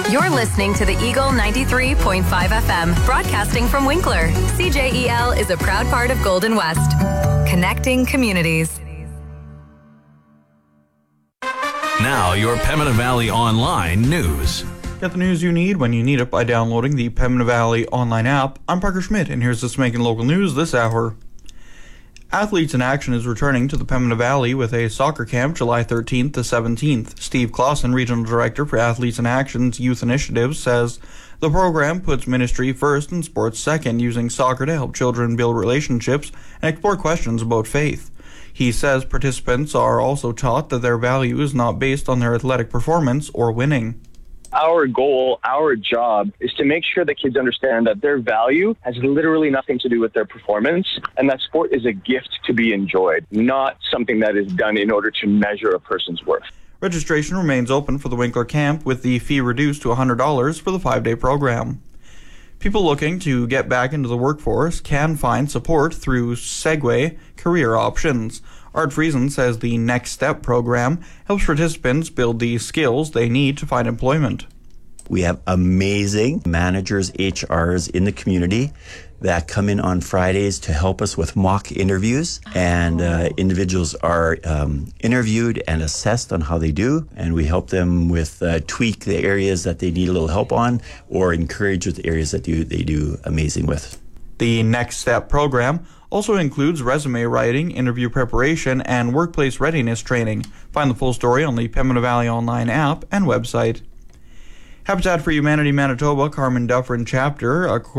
You're listening to the Eagle 93.5 FM, broadcasting from Winkler. CJEL is a proud part of Golden West, connecting communities. Now, your Pembina Valley Online news. Get the news you need when you need it by downloading the Pembina Valley Online app. I'm Parker Schmidt, and here's what's making local news this hour. Athletes in Action is returning to the Pembina Valley with a soccer camp July 13th to 17th. Steve Clausen, Regional Director for Athletes in Action's Youth Initiatives, says the program puts ministry first and sports second, using soccer to help children build relationships and explore questions about faith. He says participants are also taught that their value is not based on their athletic performance or winning. Our goal, our job, is to make sure that kids understand that their value has literally nothing to do with their performance, and that sport is a gift to be enjoyed, not something that is done in order to measure a person's worth. Registration remains open for the Winkler camp, with the fee reduced to $100 for the 5-day program. People looking to get back into the workforce can find support through Segway Career Options. Art Friesen says the Next Step program helps participants build the skills they need to find employment. We have amazing managers, HRs in the community that come in on Fridays to help us with mock interviews, and individuals are interviewed and assessed on how they do, and we help them with tweak the areas that they need a little help on, or encourage with the areas that they do amazing with. The Next Step program also includes resume writing, interview preparation, and workplace readiness training. Find the full story on the Pembina Valley Online app and website. Habitat for Humanity Manitoba Carmen Dufferin chapter